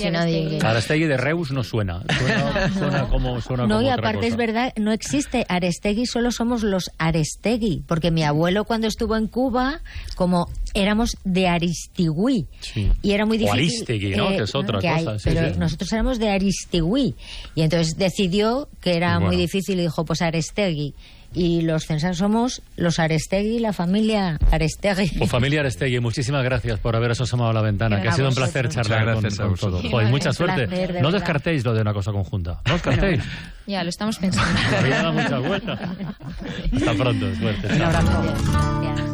si nadie... Arestegui de Reus no suena. Suena como No, y otra aparte cosa. es verdad, no existe Arestegui, solo somos los Arestegui, porque mi abuelo cuando estuvo en Cuba, como éramos de Aristigüí, Sí. y era muy O difícil... Aristegui, ¿no? Que es otra cosa. Sí, pero sí. nosotros éramos de Aristigüí, y entonces decidió que era Bueno. muy difícil y dijo, pues Arestegui. Y los censados somos los Arestegui, la familia Arestegui. Pues familia Arestegui, muchísimas gracias por haber asomado a la ventana, que ha sido un placer charlar Muchas con gracias a todos. vosotros. Joder, mucha Un suerte. placer, de No verdad. descartéis lo de una cosa conjunta. No descartéis. Ya, lo estamos pensando. La vida da muchas vueltas. Hasta pronto, suerte. Un Chao. abrazo. Gracias.